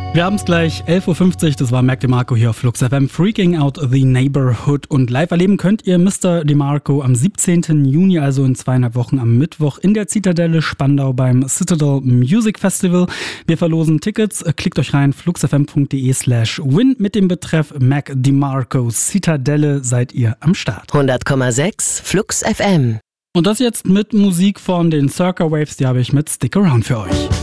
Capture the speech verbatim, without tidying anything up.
Wir haben es gleich, elf Uhr fünfzig, das war Mac DeMarco hier auf Flux F M. Freaking Out the Neighborhood. Und live erleben könnt ihr Mister DeMarco am siebzehnten Juni, also in zweieinhalb Wochen am Mittwoch, in der Zitadelle Spandau beim Citadel Music Festival. Wir verlosen Tickets, klickt euch rein, fluxfm.de slash win mit dem Betreff Mac DeMarco Zitadelle, seid ihr am Start. hundert Komma sechs Flux F M. Und das jetzt mit Musik von den Circa Waves, die habe ich mit Stick Around für euch.